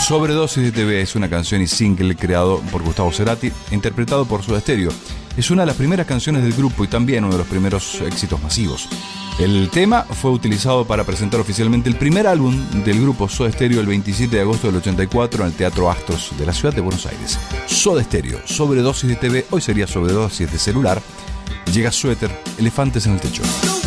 Sobredosis de TV es una canción y single creado por Gustavo Cerati, interpretado por Soda Stereo. Es una de las primeras canciones del grupo y también uno de los primeros éxitos masivos. El tema fue utilizado para presentar oficialmente el primer álbum del grupo Soda Stereo el 27 de agosto del 84 en el Teatro Astros de la ciudad de Buenos Aires. Soda Stereo, Sobredosis de TV, hoy sería Sobredosis de celular. Llega Suéter, Elefantes en el techo.